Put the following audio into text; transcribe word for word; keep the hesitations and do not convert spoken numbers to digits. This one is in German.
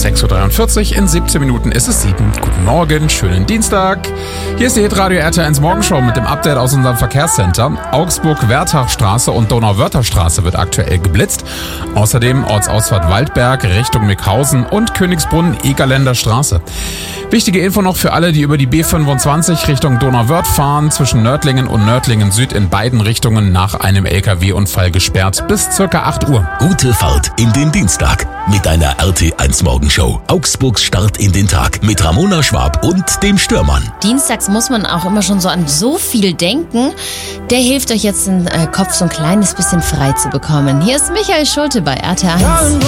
sechs Uhr dreiundvierzig. In siebzehn Minuten ist es sieben. Guten Morgen, schönen Dienstag. Hier ist die Hitradio R T eins Morgenshow mit dem Update aus unserem Verkehrscenter. Augsburg-Wertachstraße und Donauwörtherstraße wird aktuell geblitzt. Außerdem Ortsausfahrt Waldberg Richtung Mickhausen und Königsbrunn-Egerländer Straße. Wichtige Info noch für alle, die über die B fünfundzwanzig Richtung Donauwörth fahren, zwischen Nördlingen und Nördlingen Süd in beiden Richtungen nach einem L K W-Unfall gesperrt bis circa acht Uhr. Gute Fahrt in den Dienstag mit einer R T eins Morgenshow. Augsburgs Start in den Tag mit Ramona Schwab und dem Störmann. Dienstags muss man auch immer schon so an so viel denken. Der hilft euch jetzt, den Kopf so ein kleines bisschen frei zu bekommen. Hier ist Michael Schulte bei R T eins.